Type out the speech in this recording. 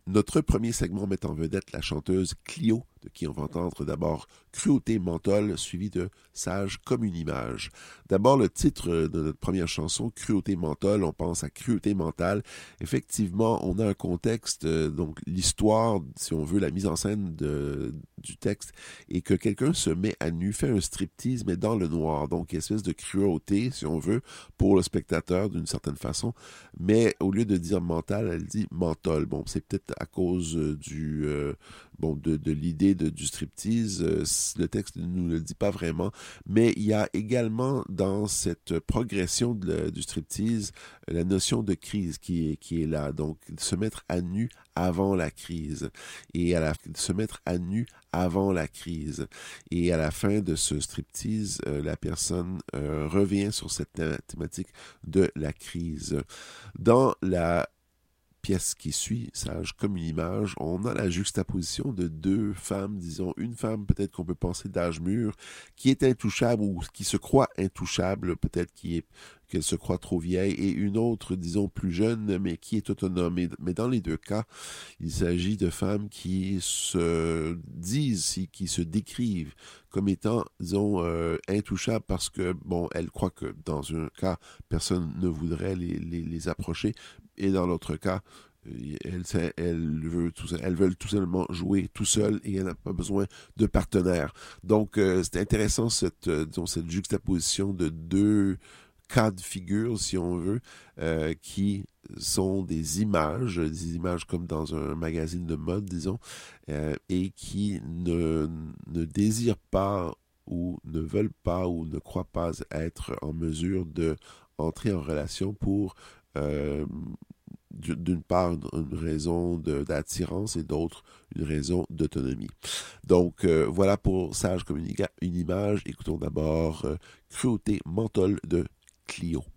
Notre premier segment met en vedette la chanteuse Clio, de qui on va entendre d'abord Cruauté mentale, suivi de Sage comme une image. D'abord, le titre de notre première chanson, Cruauté mentale, on pense à cruauté mentale. Effectivement, on a un contexte, donc l'histoire, si on veut, la mise en scène du texte, et que quelqu'un se met à nu, fait un striptease, mais dans le noir. Donc, espèce de cruauté, si on veut, pour le spectateur d'une certaine façon. Mais au lieu de dire mental, elle dit mental. Bon, c'est peut-être à cause de l'idée du striptease. Le texte ne nous le dit pas vraiment, mais il y a également dans cette progression du striptease la notion de crise qui est là. Donc, se mettre à nu avant la crise et se mettre à nu avant la crise. Et à la fin de ce striptease, la personne revient sur cette thématique de la crise. Dans la pièce qui suit, Sage comme une image, on a la juxtaposition de deux femmes, disons, une femme peut-être qu'on peut penser d'âge mûr, qui est intouchable ou qui se croit intouchable, peut-être qu'elle se croit trop vieille, et une autre, disons, plus jeune, mais qui est autonome. Mais dans les deux cas, il s'agit de femmes qui se disent, qui se décrivent comme étant, disons, intouchables parce que, bon, elles croient que dans un cas, personne ne voudrait les approcher, et dans l'autre cas, elles veulent tout simplement jouer tout seul et elles n'ont pas besoin de partenaires. Donc, c'est intéressant cette juxtaposition de deux cas de figure, si on veut, qui sont des images comme dans un magazine de mode, disons, et qui ne désirent pas ou ne veulent pas ou ne croient pas être en mesure de entrer en relation pour d'une part une raison d'attirance et d'autre une raison d'autonomie. Donc voilà pour Sage comme une image. Écoutons d'abord Cruauté mentale de Clio.